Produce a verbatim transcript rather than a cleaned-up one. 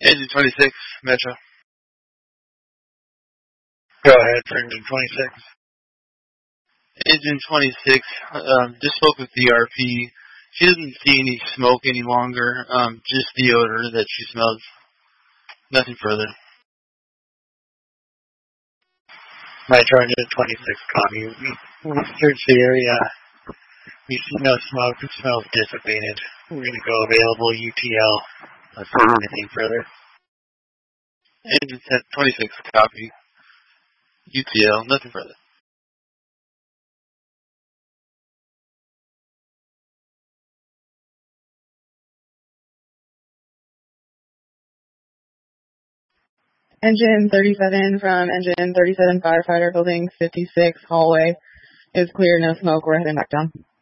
Engine twenty-six, Metro. Go ahead for engine twenty-six. Engine twenty-six, um, just spoke with D R P. She doesn't see any smoke any longer, um, just the odor that she smells. Nothing further. Metro engine twenty-six, copy. We searched the area. We see no smoke. It smells dissipated. We're going to go available U T L. Let's see anything further. Engine twenty-six, copy. U T L, nothing further. Engine thirty-seven from Engine thirty-seven Firefighter Building fifty-six hallway is clear, no smoke. We're heading back down.